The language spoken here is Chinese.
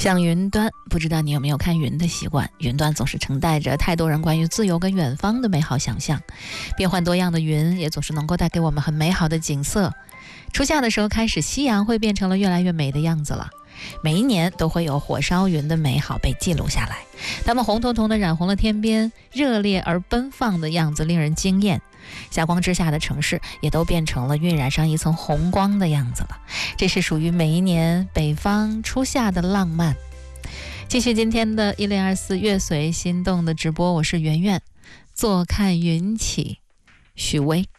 像云端，不知道你有没有看云的习惯？云端总是承载着太多人关于自由跟远方的美好想象，变幻多样的云也总是能够带给我们很美好的景色。初夏的时候开始，夕阳会变成了越来越美的样子了。每一年都会有火烧云的美好被记录下来，它们红彤彤的染红了天边，热烈而奔放的样子令人惊艳。霞光之下的城市也都变成了晕染上一层红光的样子了。这是属于每一年北方初夏的浪漫。继续今天的1024乐随心动的直播，我是圆圆，坐看云起，许巍。